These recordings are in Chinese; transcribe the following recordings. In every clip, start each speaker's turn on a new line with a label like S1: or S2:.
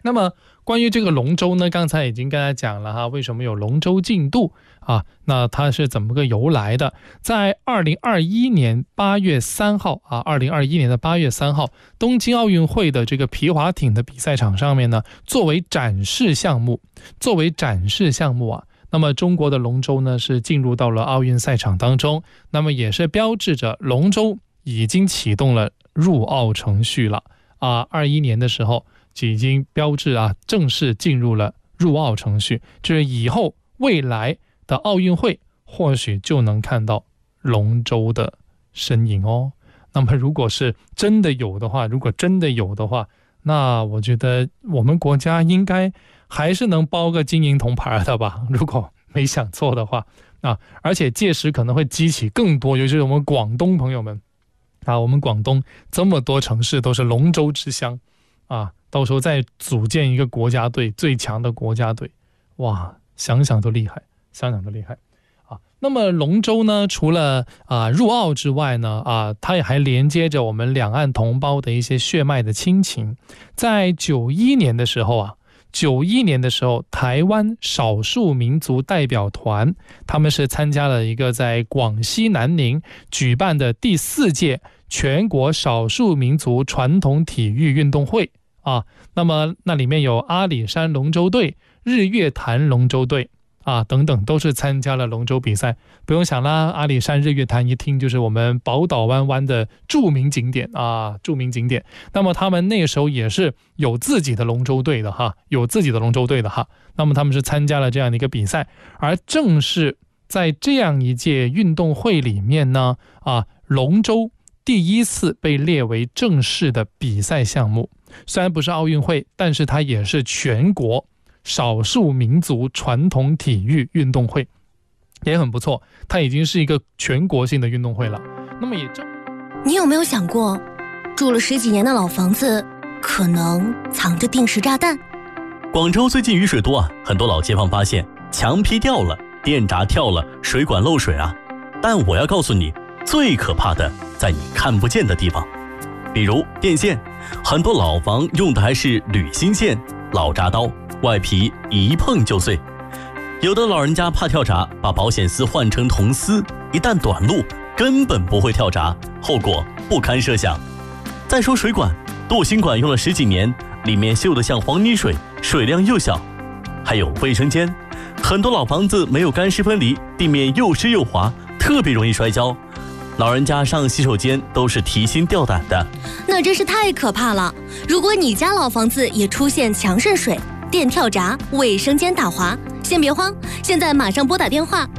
S1: 那么关于这个龙舟呢，刚才已经跟大家讲了哈，为什么有龙舟竞渡啊？那它是怎么个由来的？在2021年8月3号啊，2021年的8月3号，东京奥运会的这个皮划艇的比赛场上面呢，作为展示项目啊，那么中国的龙舟呢是进入到了奥运赛场当中，那么也是标志着龙舟已经启动了入奥程序了啊。21年的时候就已经标志啊，正式进入了入奥程序，这以后未来的奥运会或许就能看到龙舟的身影哦。那么如果真的有的话，那我觉得我们国家应该还是能包个金银铜牌的吧，如果没想错的话啊。而且届时可能会激起更多，尤其是我们广东朋友们啊，我们广东这么多城市都是龙舟之乡啊，到时候再组建一个国家队，最强的国家队，哇，想想都厉害啊。那么龙舟呢，除了入奥之外呢它也还连接着我们两岸同胞的一些血脉的亲情。在91年的时候，台湾少数民族代表团他们是参加了一个在广西南宁举办的第4届全国少数民族传统体育运动会啊。那么那里面有阿里山龙舟队、日月潭龙舟队啊等等，都是参加了龙舟比赛。不用想啦，阿里山日月潭一听就是我们宝岛湾湾的著名景点。那么他们那个时候也是有自己的龙舟队的哈，那么他们是参加了这样的一个比赛，而正是在这样一届运动会里面呢龙舟第一次被列为正式的比赛项目。虽然不是奥运会，但是它也是全国少数民族传统体育运动会，也很不错，它已经是一个全国性的运动会了。那么
S2: 你有没有想过，住了10几年的老房子可能藏着定时炸弹？
S3: 广州最近雨水多很多老街坊发现墙皮掉了，电闸跳了，水管漏水但我要告诉你，最可怕的在你看不见的地方。比如电线，很多老房用的还是铝芯线，老铡刀，外皮一碰就碎。有的老人家怕跳闸，把保险丝换成铜丝，一旦短路根本不会跳闸，后果不堪设想。再说水管，镀锌管用了10几年，里面锈得像黄泥水，水量又小。还有卫生间，很多老房子没有干湿分离，地面又湿又滑，特别容易摔跤。老人家上洗手间都是提心吊胆的，
S2: 那真是太可怕了。如果你家老房子也出现墙渗水、电跳闸、卫生间打滑，先别慌，现在马上拨打电话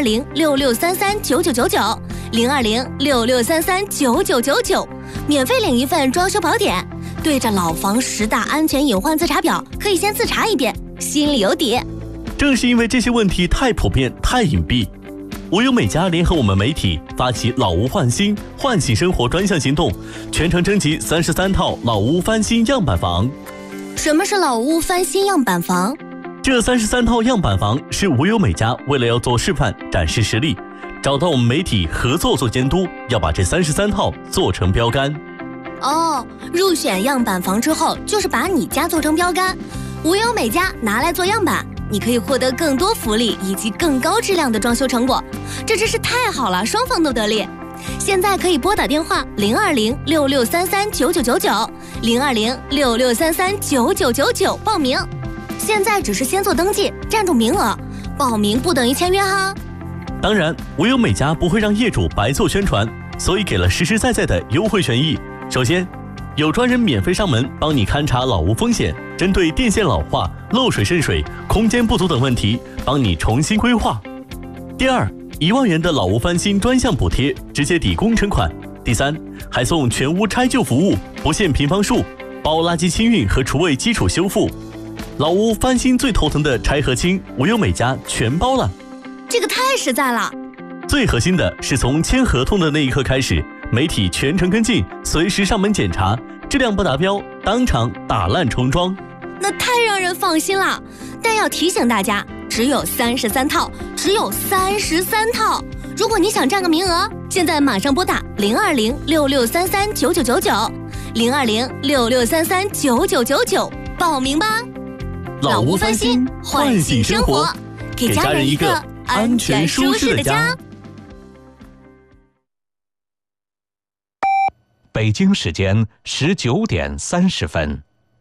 S2: 02066339999 02066339999，免费领一份装修宝典，对着老房10大安全隐患自查表，可以先自查一遍，心里有底。
S3: 正是因为这些问题太普遍、太隐蔽，无忧美家联合我们媒体发起老屋换新、唤醒生活专项行动，全程征集33套老屋翻新样板房。
S2: 什么是老屋翻新样板房？
S3: 这33套样板房是无忧美家为了要做示范展示实力，找到我们媒体合作做监督，要把这33套做成标杆。
S2: 入选样板房之后，就是把你家做成标杆，无忧美家拿来做样板，你可以获得更多福利以及更高质量的装修成果，这真是太好了，双方都得利。现在可以拨打电话02066339999 02066339999报名。现在只是先做登记，占住名额，报名不等于签约哈。
S3: 当然，无忧美家不会让业主白做宣传，所以给了实实在在的优惠权益。首先，有专人免费上门帮你勘察老屋风险，针对电线老化、漏水渗水、空间不足等问题，帮你重新规划。第二，1万元的老屋翻新专项补贴，直接抵工程款。第三，还送全屋拆旧服务，不限平方数，包垃圾清运和厨卫基础修复。老屋翻新最头疼的拆和清，无忧美家全包了，
S2: 这个太实在了。
S3: 最核心的是从签合同的那一刻开始，媒体全程跟进，随时上门检查，质量不达标当场打烂重装，
S2: 那太让人放心了。但要提醒大家，只有33套，只有33套。如果你想占个名额，现在马上拨打02066339999 02066339999 报名吧！
S3: 老屋翻新，唤醒生活，给家人一个安全舒适的家。
S4: 北京时间19点30分。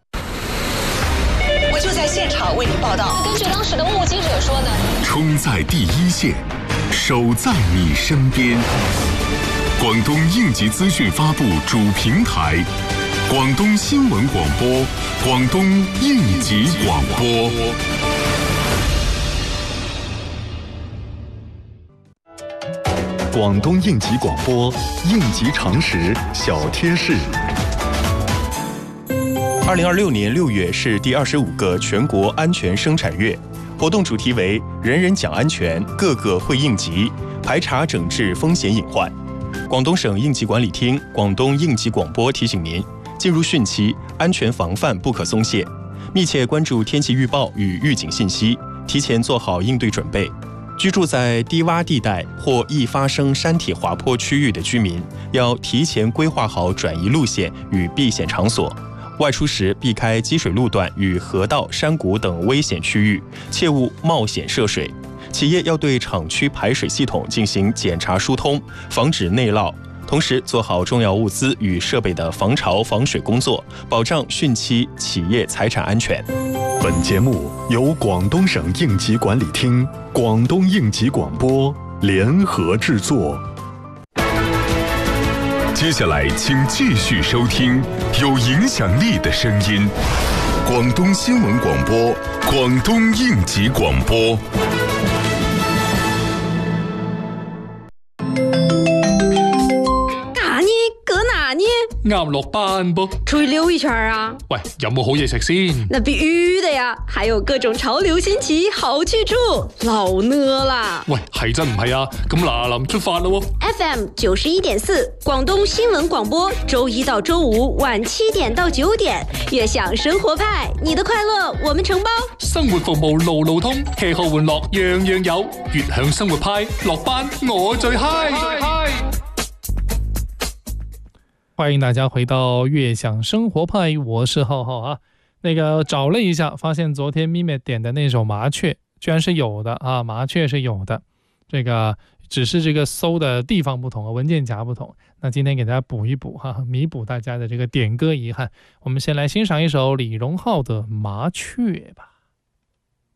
S5: 我就在现场为您报道。
S6: 根据当时的目击者说呢，
S7: 冲在第一线，守在你身边。广东应急资讯发布主平台，广东新闻广播，广东应急广播。
S8: 广东应急广播，应急常识小贴士。
S9: 2026年6月是第25个全国安全生产月，活动主题为“人人讲安全，个个会应急，排查整治风险隐患”。广东省应急管理厅、广东应急广播提醒您：进入汛期，安全防范不可松懈，密切关注天气预报与预警信息，提前做好应对准备。居住在低洼地带或易发生山体滑坡区域的居民，要提前规划好转移路线与避险场所。外出时避开积水路段与河道、山谷等危险区域，切勿冒险涉水。企业要对厂区排水系统进行检查疏通，防止内涝，同时做好重要物资与设备的防潮防水工作，保障汛期企业财产安全。
S8: 本节目由广东省应急管理厅、广东应急广播联合制作。
S7: 接下来请继续收听有影响力的声音，广东新闻广播，广东应急广播。
S10: 啱落班噃，
S11: 出去溜一圈啊！
S10: 喂，有冇好嘢食先？
S11: 那必须的呀，还有各种潮流新奇好去处，老呢啦！
S10: 喂，係真唔係啊？咁嗱臨出發咯
S11: ！FM 91.4，廣東新聞廣播，周一到周五晚7點到9點，悅享生活派，你的快樂我們承包。
S10: 生活服務路路通，吃喝玩樂樣樣有，悅享生活派，落班我最嗨！
S1: 欢迎大家回到悦享生活派，我是浩浩啊。那个找了一下，发现昨天咪咪点的那首麻雀居然是有的啊，麻雀是有的，这个只是这个搜的地方不同啊，文件夹不同。那今天给大家补一补哈，弥补大家的这个点歌遗憾。我们先来欣赏一首李荣浩的《麻雀》吧。